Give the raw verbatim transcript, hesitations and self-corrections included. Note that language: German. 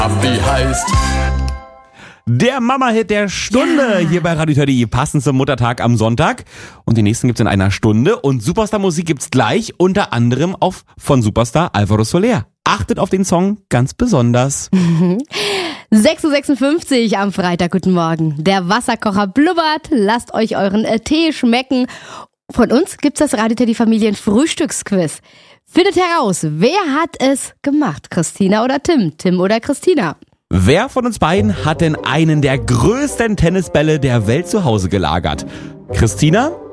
Wie heißt Der Mama-Hit der Stunde Ja. hier bei Radio Teddy, passend zum Muttertag am Sonntag. Und den nächsten gibt's in einer Stunde. Und Superstar-Musik gibt's gleich, unter anderem auf von Superstar Alvaro Soler. Achtet auf den Song ganz besonders. sechs Uhr sechsundfünfzig am Freitag, guten Morgen. Der Wasserkocher blubbert, lasst euch euren äh, Tee schmecken. Von uns gibt's das Radio Teddy Familien Frühstücksquiz. Findet heraus, wer hat es gemacht? Christina oder Tim? Tim oder Christina? Wer von uns beiden hat denn einen der größten Tennisbälle der Welt zu Hause gelagert? Christina